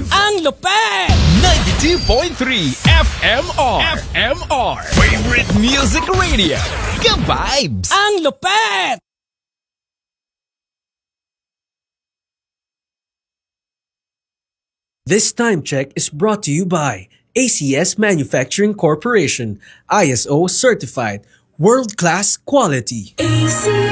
Live! Ang lupet! 92.3 FMR! Favorite Music Radio! Ka-vibes! Ang lupet! This time check is brought to you by ACS Manufacturing Corporation, ISO certified, world-class quality.